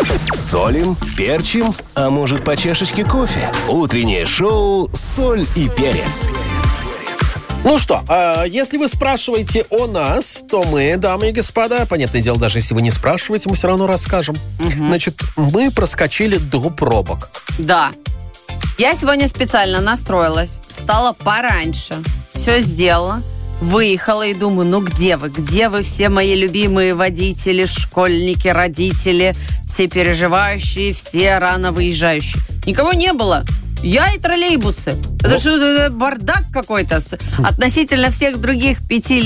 Солим, перчим, а может, по чашечке кофе? Утреннее шоу «Соль и перец». Ну что, если вы спрашиваете о нас, то мы, дамы и господа, понятное дело, даже если вы не спрашиваете, мы все равно расскажем. Значит, мы проскочили до пробок. Да. Я сегодня специально настроилась, встала пораньше, все сделала, выехала и думаю, ну где вы все мои любимые водители, школьники, родители, все переживающие, все рано выезжающие. Никого не было. Я и троллейбусы. Это что, бардак какой-то относительно всех других 5